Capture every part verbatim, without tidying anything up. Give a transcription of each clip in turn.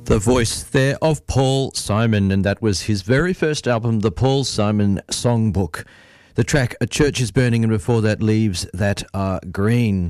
The voice there of Paul Simon, and that was his very first album, the Paul Simon Songbook. The track A Church is Burning, and before that, Leaves That Are Green.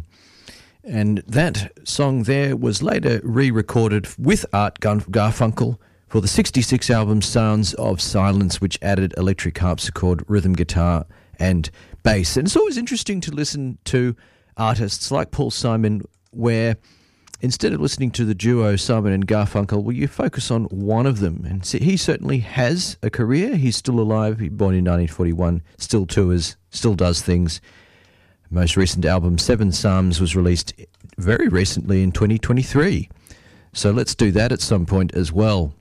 And that song there was later re-recorded with Art Garfunkel for the sixty-six album Sounds of Silence, which added electric harpsichord, rhythm guitar and bass. And it's always interesting to listen to artists like Paul Simon where instead of listening to the duo Simon and Garfunkel, well, you focus on one of them. And he certainly has a career. He's still alive. He was born in nineteen forty-one, still tours, still does things. Most recent album, Seven Psalms, was released very recently in twenty twenty-three. So let's do that at some point as well.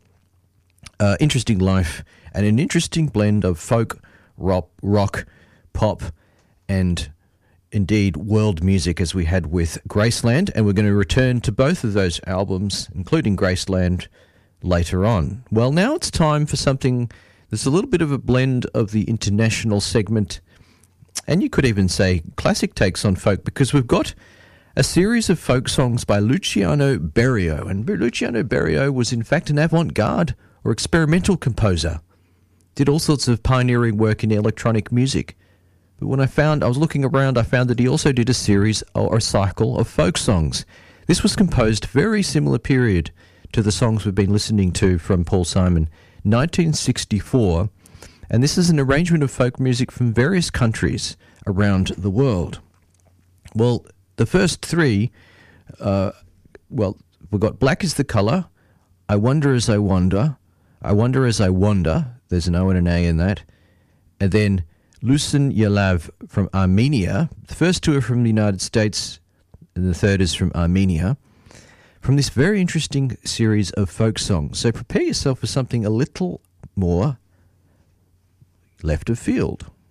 Uh, interesting life and an interesting blend of folk, rock, rock, pop, and indeed world music as we had with Graceland, and we're going to return to both of those albums, including Graceland, later on. Well, now it's time for something that's a little bit of a blend of the international segment, and you could even say classic takes on folk, because we've got a series of folk songs by Luciano Berio, and Luciano Berio was in fact an avant-garde or experimental composer, did all sorts of pioneering work in electronic music. But when I found, I was looking around, I found that he also did a series or a cycle of folk songs. This was composed very similar period to the songs we've been listening to from Paul Simon, nineteen sixty-four, and this is an arrangement of folk music from various countries around the world. Well, the first three, uh, well, we've got Black is the Colour, I Wonder as I Wonder, I Wonder as I Wander, there's an O and an A in that, and then Lucen Yalav from Armenia. The first two are from the United States, and the third is from Armenia, from this very interesting series of folk songs. So prepare yourself for something a little more left of field.